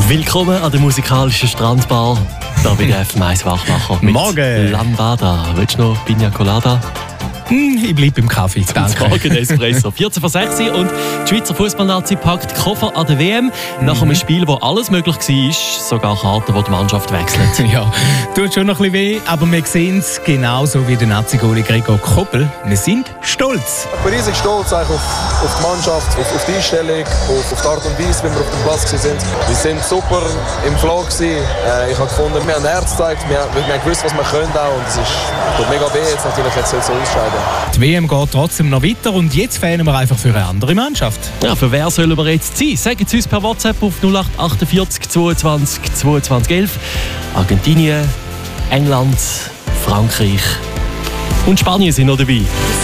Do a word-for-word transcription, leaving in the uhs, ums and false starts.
Willkommen an der musikalischen Strandbar. Da bin ich Mais Wachmacher mit Morgen. Lambada. Willst du noch Pina Colada? Hm, ich bleibe im Kaffee, danke. Morgen Espresso. vierzehn vor sechs und die Schweizer Fußballnazi packt Koffer an der W M. Mhm. Nach einem Spiel, wo alles möglich war, sogar Karten, wo die Mannschaft wechselt. Ja, tut schon noch ein bisschen weh, aber wir sehen es genauso wie der Nazi-Goalie Gregor Koppel. Wir sind stolz. Ich bin riesig stolz auf, auf die Mannschaft, auf, auf die Einstellung, auf, auf die Art und Weise, wie wir auf dem Platz waren. Wir sind super im Flow gewesen. Äh, ich habe gefunden, wir haben Herz gezeigt, wir, wir haben gewusst, was wir können auch. Und es ist tut mega weh, jetzt natürlich jetzt soll es so ausscheiden. Die W M geht trotzdem noch weiter und jetzt fehlen wir einfach für eine andere Mannschaft. Ja, für wer sollen wir jetzt sein? Sagen Sie uns per WhatsApp auf null acht achtundvierzig zweiundzwanzig zweiundzwanzig elf. Argentinien, England, Frankreich und Spanien sind noch dabei.